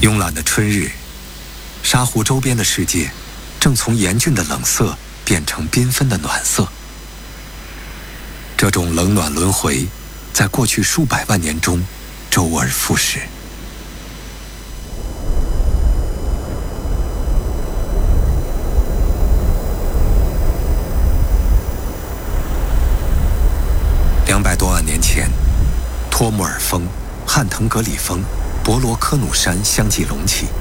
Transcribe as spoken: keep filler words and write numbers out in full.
慵懒的春日，沙湖周边的世界正从严峻的冷色变成缤纷的暖色。这种冷暖轮回，在过去数百万年中周而复始。两百多万年前，托木尔峰、汉腾格里峰、博罗科努山相继隆起，